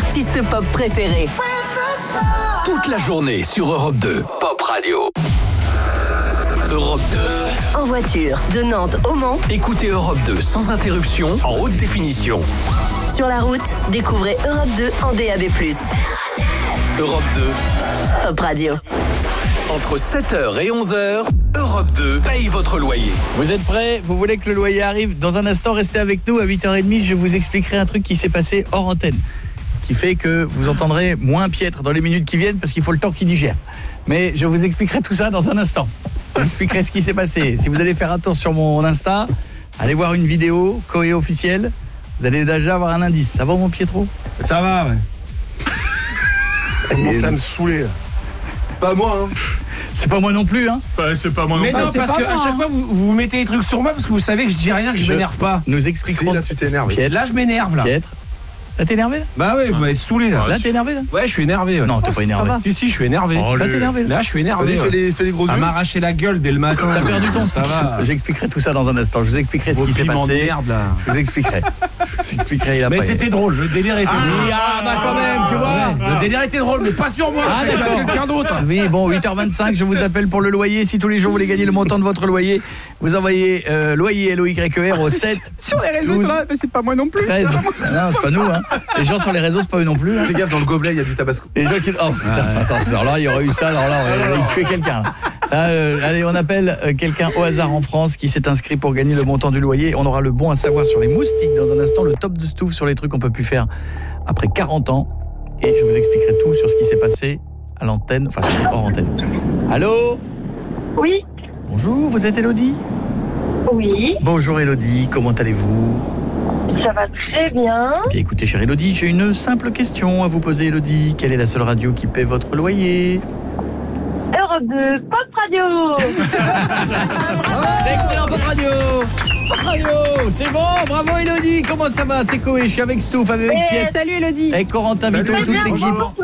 artistes pop préférés. Toute la journée sur Europe 2, Pop Radio. Europe 2. En voiture, de Nantes au Mans. Écoutez Europe 2 sans interruption, en haute définition. Sur la route, découvrez Europe 2 en DAB+. Europe 2. Pop Radio. Entre 7h et 11h, Europe 2 paye votre loyer. Vous êtes prêts? Vous voulez que le loyer arrive? Dans un instant, restez avec nous. À 8h30, je vous expliquerai un truc qui s'est passé hors antenne, qui fait que vous entendrez moins Pietre dans les minutes qui viennent parce qu'il faut le temps qu'il digère. Mais je vous expliquerai tout ça dans un instant. Je vous expliquerai ce qui s'est passé. Si vous allez faire un tour sur mon Insta, allez voir une vidéo Corée officielle, vous allez déjà avoir un indice. Ça va mon Pietro? Ça va, ouais. Commence à me saouler. Pas moi, hein. C'est pas moi non plus, hein. C'est pas moi non Mais plus. non, parce qu'à chaque fois, vous mettez des trucs sur moi parce que vous savez que je dis rien, que je m'énerve pas. Nous expliquerons. Si, là, tu t'énerves. Pietre, Là, je m'énerve, là. Pietre. Là, t'es énervé, là? Bah ouais, vous m'avez saoulé, là. Là, t'es énervé, là? Ouais, je suis énervé. Ouais. Non, t'es pas énervé. Si, je suis énervé. Là, t'es énervé, là? Là, je suis énervé. Vas-y, fais les gros À yeux. m'arracher la gueule dès le matin. T'as perdu ton Ça va. J'expliquerai tout ça dans un instant. Je vous expliquerai ce Vos qui s'est piments de passé. merde, là. Je vous expliquerai. Je vous expliquerai, il a Mais pas c'était drôle, le délire était drôle. Ah, bah quand même, tu vois. Le délire était drôle, mais pas sur moi, Ah, c'est d'accord. quelqu'un d'autre. Oui, bon, 8h25, je vous appelle pour le loyer. Si tous les jours vous voulez gagner le montant de votre loyer, vous envoyez loyer LOYER au 7. Sur les réseaux, 12, ça va, mais c'est pas moi non plus. 13. Non, c'est pas nous, hein. Les gens sur les réseaux, c'est pas eux non plus. Hein. Fais gaffe, dans le gobelet, il y a du tabasco. Les gens qui... Oh putain, attends, alors là, il y aurait eu ça, alors là, on aurait tué quelqu'un. Là, allez, on appelle quelqu'un au hasard en France qui s'est inscrit pour gagner le montant du loyer. On aura le bon à savoir sur les moustiques dans un instant, le top de Stouff sur les trucs qu'on peut plus faire après 40 ans. Et je vous expliquerai tout sur ce qui s'est passé à l'antenne, enfin surtout hors antenne. Allô? Oui, Bonjour, vous êtes Elodie? oui, Bonjour Elodie, comment allez-vous? ça va très bien. Eh bien écoutez, chère Elodie, j'ai une simple question à vous poser, Elodie. Quelle est la seule radio qui paie votre loyer? Europe de Pop Radio. C'est excellent, Pop Radio! Pop Radio! C'est bon, bravo Elodie! Comment ça va? C'est Koé, je suis avec Stouff, avec Pièce, Salut Elodie. avec Corentin Vito et toute Très bien, l'équipe. bonjour.